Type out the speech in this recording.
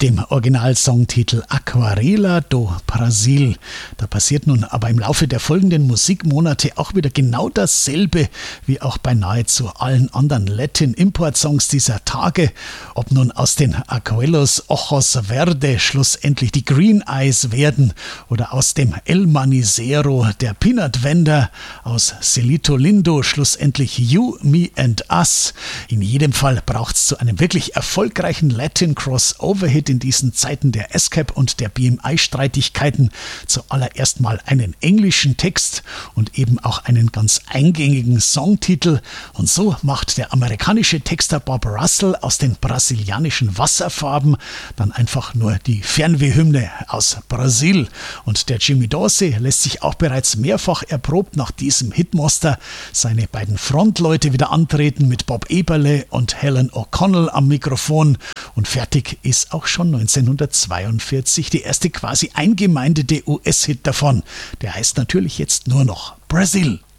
dem Originalsongtitel Aquarela do Brasil. Da passiert nun aber im Laufe der folgenden Musikmonate auch wieder genau dasselbe wie auch bei nahezu allen anderen Latin-Import-Songs dieser Tage. Ob nun aus den Abuelos Ojos Verde schlussendlich die Green Eyes werden oder aus dem El Manicero der Peanut Vender, aus Celito Lindo schlussendlich You, Me and Us. In jedem Fall braucht es zu einem wirklich erfolgreichen Latin-Crossover-Hit in diesen Zeiten der ASCAP und der BMI-Streitigkeiten zuallererst mal einen englischen Text und eben auch einen ganz eingängigen Songtitel. Und so macht der amerikanische Texter Bob Russell aus den brasilianischen Wasserfarben dann einfach nur die Fernwehhymne aus Brasil. Und der Jimmy Dorsey lässt sich auch bereits mehrfach erprobt nach diesem Hitmuster seine beiden Frontleute wieder antreten mit Bob Eberle und Helen O'Connell am Mikrofon. Und fertig ist auch schon 1942 die erste quasi eingemeindete US-Hit davon. Der heißt natürlich jetzt nur noch Brasil.